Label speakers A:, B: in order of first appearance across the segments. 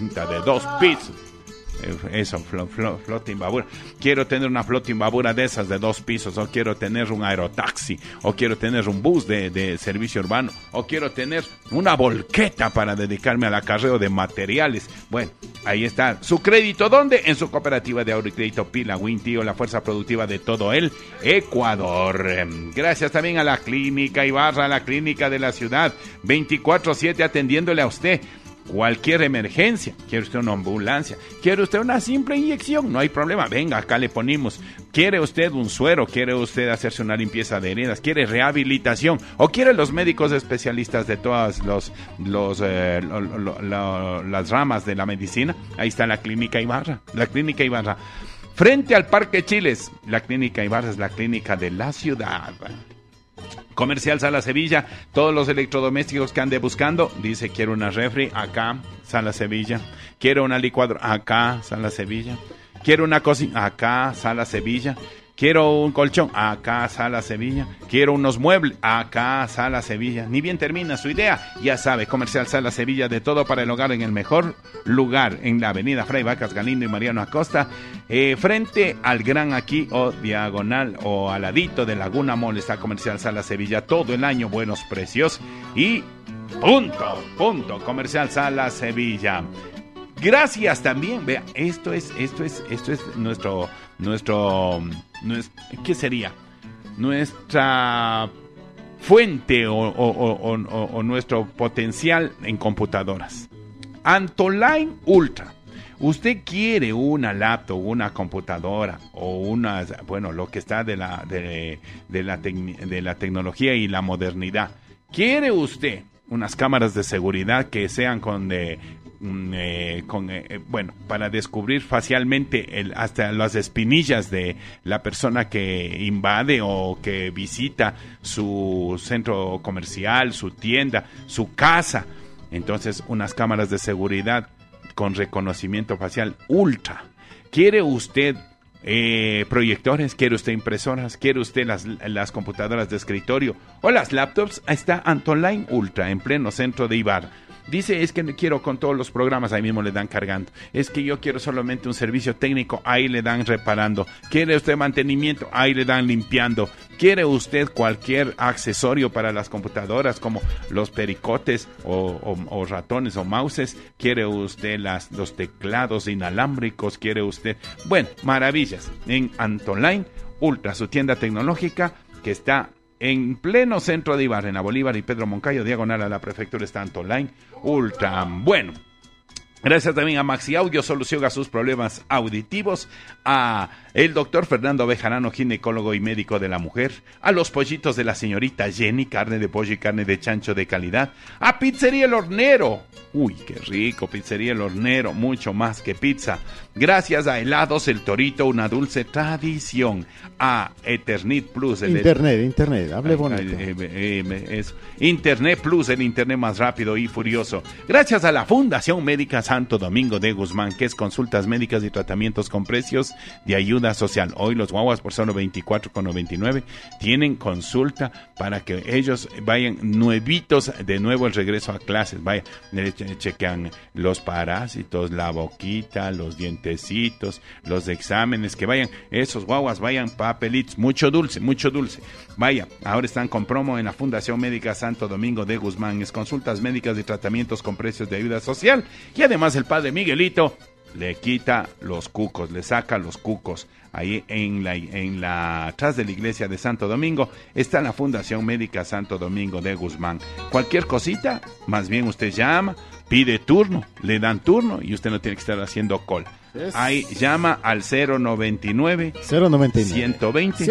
A: de 2 pisos. Eso, flota imbabura. Quiero tener una flota imbabura de esas de 2 pisos, o quiero tener un aerotaxi, o quiero tener un bus de servicio urbano, o quiero tener una volqueta para dedicarme al acarreo de materiales. Bueno, ahí está su crédito. ¿Dónde? En su cooperativa de ahorro y crédito Pila Winti, la fuerza productiva de todo el Ecuador. Gracias también a la Clínica Ibarra, la clínica de la ciudad, 24/7 atendiéndole a usted. Cualquier emergencia, quiere usted una ambulancia, quiere usted una simple inyección, no hay problema, venga, acá le ponemos. Quiere usted un suero, quiere usted hacerse una limpieza de heridas, quiere rehabilitación, o quiere los médicos especialistas de todas las ramas de la medicina. Ahí está la Clínica Ibarra, frente al Parque Chiles. La Clínica Ibarra es la clínica de la ciudad. Comercial Sala Sevilla, todos los electrodomésticos que ande buscando, dice: quiero una refri, acá, Sala Sevilla. Quiero una licuadora, acá, Sala Sevilla. Quiero una cocina, acá, Sala Sevilla. Quiero un colchón, acá, Sala Sevilla. Quiero unos muebles, acá, Sala Sevilla. Ni bien termina su idea, ya sabe, Comercial Sala Sevilla, de todo para el hogar en el mejor lugar, en la avenida Fray Vacas Galindo y Mariano Acosta, frente al Gran Aquí, o diagonal o al ladito de Laguna Mall. Está Comercial Sala Sevilla todo el año, buenos precios y punto. Comercial Sala Sevilla. Gracias también, vea, esto es nuestro, ¿qué sería? Nuestra fuente o nuestro potencial en computadoras. Antoline Ultra. Usted quiere una laptop, una computadora o lo que está de la tecnología y la modernidad. ¿Quiere usted unas cámaras de seguridad que sean para descubrir facialmente hasta las espinillas de la persona que invade o que visita su centro comercial, su tienda, su casa? Entonces, unas cámaras de seguridad con reconocimiento facial ultra. ¿Quiere usted proyectores? ¿Quiere usted impresoras? ¿Quiere usted las computadoras de escritorio o las laptops? Ahí está Antoline Ultra, en pleno centro de Ibarra. Dice: es que quiero con todos los programas, ahí mismo le dan cargando. Es que yo quiero solamente un servicio técnico, ahí le dan reparando. ¿Quiere usted mantenimiento? Ahí le dan limpiando. ¿Quiere usted cualquier accesorio para las computadoras, como los pericotes o ratones o mouses? ¿Quiere usted los teclados inalámbricos? ¿Quiere usted? Bueno, maravillas. En Antoline Ultra, su tienda tecnológica que está en pleno centro de Ibarra, en la Bolívar y Pedro Moncayo, diagonal a la prefectura, está Antoline Ultra. Bueno, gracias también a Maxi Audio, solución a sus problemas auditivos, a el doctor Fernando Bejarano, ginecólogo y médico de la mujer, a los pollitos de la señorita Jenny, carne de pollo y carne de chancho de calidad, a Pizzería El Hornero. Uy, qué rico, Pizzería El Hornero, mucho más que pizza. Gracias a Helados El Torito, una dulce tradición. A Eternit Plus.
B: Internet, hable bonito.
A: Internet Plus, el internet más rápido y furioso. Gracias a la Fundación Médica Santo Domingo de Guzmán, que es consultas médicas y tratamientos con precios de ayuda social. Hoy los guaguas por solo 24,99 tienen consulta para que ellos vayan nuevitos de nuevo el regreso a clases. Vaya, chequean los parásitos, la boquita, los dientecitos, los exámenes, que vayan, esos guaguas vayan papelitos, mucho dulce. Vaya, ahora están con promo en la Fundación Médica Santo Domingo de Guzmán. Es consultas médicas y tratamientos con precios de ayuda social. Y además el padre Miguelito le quita los cucos, le saca los cucos. Ahí atrás de la iglesia de Santo Domingo está la Fundación Médica Santo Domingo de Guzmán. Cualquier cosita, más bien usted llama, pide turno, le dan turno y usted no tiene que estar haciendo call. Ahí llama al 099 120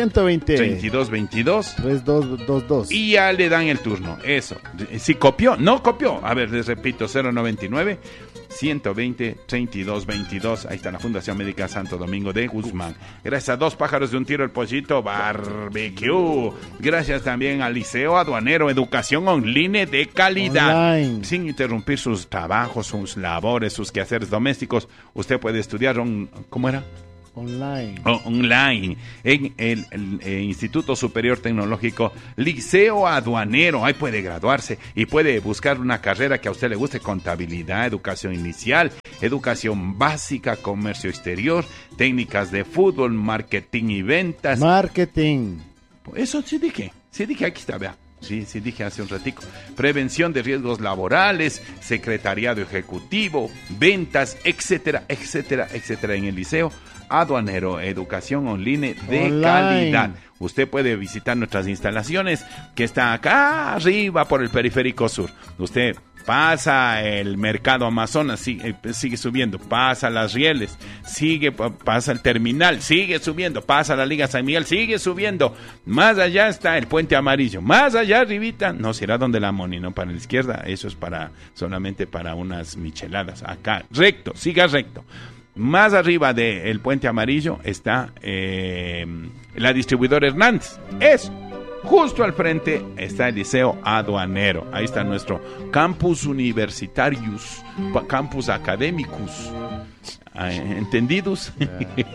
A: 3222
B: 3222
A: y ya le dan el turno. Eso. Si copió, no copió. A ver, les repito, 099 120 3222. Ahí está la Fundación Médica Santo Domingo de Guzmán. Gracias a Dos Pájaros de un Tiro, el Pollito Barbecue. Gracias también al Liceo Aduanero, educación online de calidad. Online. Sin interrumpir sus trabajos, sus labores, sus quehaceres domésticos. Usted puede estudiar ¿cómo era? online en el Instituto Superior Tecnológico Liceo Aduanero. Ahí puede graduarse y puede buscar una carrera que a usted le guste: contabilidad, educación inicial, educación básica, comercio exterior, técnicas de fútbol, marketing y ventas.
B: Marketing.
A: Eso sí dije, aquí está, vea. Sí, dije hace un ratico. Prevención de riesgos laborales, secretariado ejecutivo, ventas, etcétera, etcétera, etcétera. En el Liceo Aduanero, educación online de calidad. Usted puede visitar nuestras instalaciones, que está acá arriba por el Periférico Sur. Usted pasa el Mercado Amazonas, sigue subiendo, pasa las rieles, pasa el terminal, sigue subiendo, pasa la Liga San Miguel, sigue subiendo. Más allá está el Puente Amarillo, más allá arribita, no será donde la Moni, no, para la izquierda, eso es solamente para unas micheladas. Acá, recto, siga recto. Más arriba del Puente Amarillo está la distribuidora Hernández. Justo al frente está el Liceo Aduanero. Ahí está nuestro campus universitarius, campus academicus. ¿Entendidos?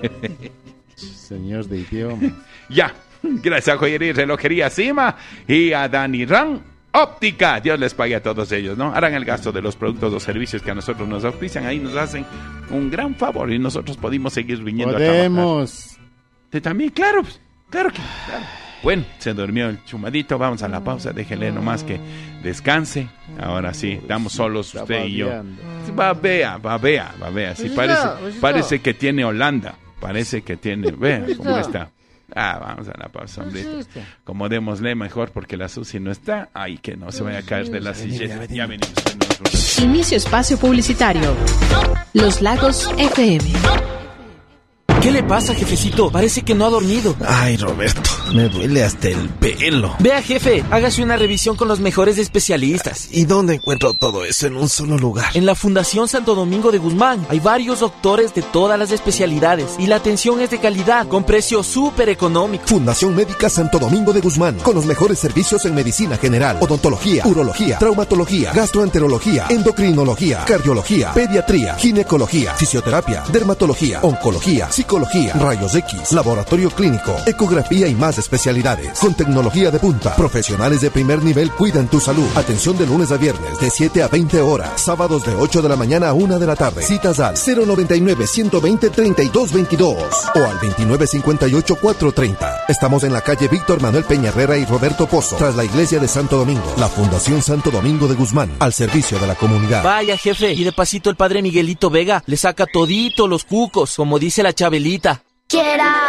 B: Señor de idiomas.
A: Ya, gracias a Joyería y Relojería Cima y a Dani Ran Óptica. Dios les pague a todos ellos, ¿no? Harán el gasto de los productos o servicios que a nosotros nos auspician. Ahí nos hacen un gran favor y nosotros podemos seguir viniendo a trabajar. ¿Usted también? Claro que claro. Bueno, se durmió el chumadito, vamos a la pausa, déjele nomás que descanse. Ahora sí, estamos solos usted y yo. Babea. Sí, parece que tiene Holanda, vea cómo está. Vamos a la pausa, hombre. Como démosle mejor porque la Susi no está. Ay, que no se vaya a caer de la silla. Ya venimos.
C: Inicio espacio publicitario. Los Lagos FM.
D: ¿Qué le pasa, jefecito? Parece que no ha dormido.
E: Ay, Roberto, me duele hasta el pelo.
D: Vea, jefe, hágase una revisión con los mejores especialistas.
E: ¿Y dónde encuentro todo eso en un solo lugar?
D: En la Fundación Santo Domingo de Guzmán. Hay varios doctores de todas las especialidades y la atención es de calidad, con precio súper económico.
F: Fundación Médica Santo Domingo de Guzmán, con los mejores servicios en medicina general, odontología, urología, traumatología, gastroenterología, endocrinología, cardiología, pediatría, ginecología, fisioterapia, dermatología, oncología, psicología, rayos X, laboratorio clínico, ecografía y más especialidades. Con tecnología de punta, profesionales de primer nivel cuidan tu salud. Atención de lunes a viernes de 7 a 20 horas, sábados de 8 de la mañana a 1 de la tarde. Citas al 099-120-3222 o al 2958-430. Estamos en la calle Víctor Manuel Peña Herrera y Roberto Pozo, tras la iglesia de Santo Domingo. La Fundación Santo Domingo de Guzmán, al servicio de la comunidad.
D: Vaya, jefe, y de pasito el padre Miguelito Vega le saca todito los cucos, como dice la Chabelita.